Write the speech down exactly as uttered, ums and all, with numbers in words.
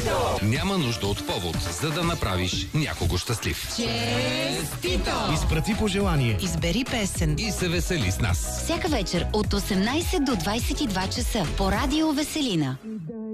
Няма нужда от повод, за да направиш някого щастлив. Честито! Изпрати пожелание. Избери песен И се весели с нас. Всяка вечер от осемнайсет до двайсет и два часа по Радио Веселина.